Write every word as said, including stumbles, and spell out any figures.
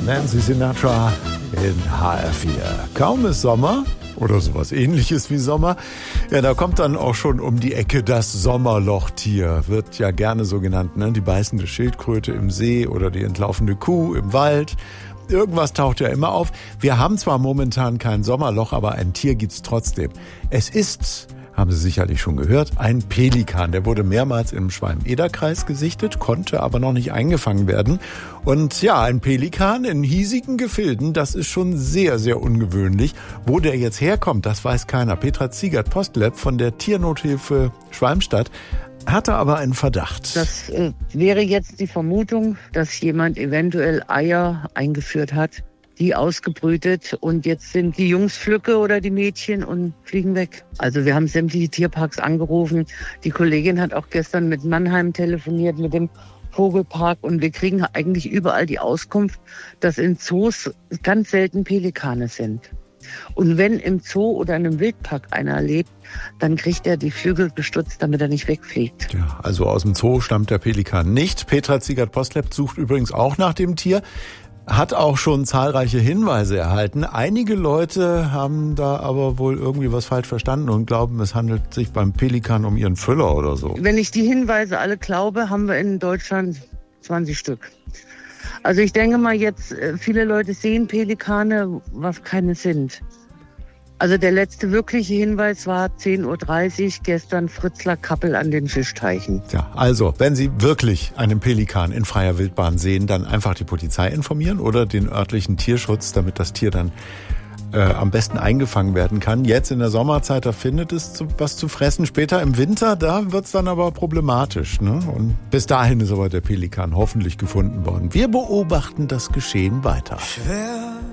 Nancy Sinatra in H R vier. Kaum ist Sommer oder sowas Ähnliches wie Sommer, ja, da kommt dann auch schon um die Ecke das Sommerlochtier. Wird ja gerne so genannt, ne? Die beißende Schildkröte im See oder die entlaufene Kuh im Wald. Irgendwas taucht ja immer auf. Wir haben zwar momentan kein Sommerloch, aber ein Tier gibt's trotzdem. Es ist, haben Sie sicherlich schon gehört, ein Pelikan. Der wurde mehrmals im Schwalm-Eder-Kreis gesichtet, konnte aber noch nicht eingefangen werden. Und ja, ein Pelikan in hiesigen Gefilden, das ist schon sehr, sehr ungewöhnlich. Wo der jetzt herkommt, das weiß keiner. Petra Ziegert-Postleb von der Tiernothilfe Schwalmstadt hatte aber einen Verdacht. Das äh, wäre jetzt die Vermutung, dass jemand eventuell Eier eingeführt hat, die ausgebrütet, und jetzt sind die Jungs Flücke oder die Mädchen und fliegen weg. Also wir haben sämtliche Tierparks angerufen. Die Kollegin hat auch gestern mit Mannheim telefoniert, mit dem Vogelpark, und wir kriegen eigentlich überall die Auskunft, dass in Zoos ganz selten Pelikane sind. Und wenn im Zoo oder in einem Wildpark einer lebt, dann kriegt er die Flügel gestutzt, damit er nicht wegfliegt. Ja, also aus dem Zoo stammt der Pelikan nicht. Petra Ziegert-Postleb sucht übrigens auch nach dem Tier. Hat auch schon zahlreiche Hinweise erhalten. Einige Leute haben da aber wohl irgendwie was falsch verstanden und glauben, es handelt sich beim Pelikan um ihren Füller oder so. Wenn ich die Hinweise alle glaube, haben wir in Deutschland zwanzig Stück. Also ich denke mal jetzt, viele Leute sehen Pelikane, was keine sind. Also der letzte wirkliche Hinweis war zehn Uhr dreißig gestern Fritzlar Kappel an den Fischteichen. Ja, also wenn Sie wirklich einen Pelikan in freier Wildbahn sehen, dann einfach die Polizei informieren oder den örtlichen Tierschutz, damit das Tier dann äh, am besten eingefangen werden kann. Jetzt in der Sommerzeit, da findet es zu, was zu fressen. Später im Winter, da wird's dann aber problematisch, ne? Und bis dahin ist aber der Pelikan hoffentlich gefunden worden. Wir beobachten das Geschehen weiter. Schwer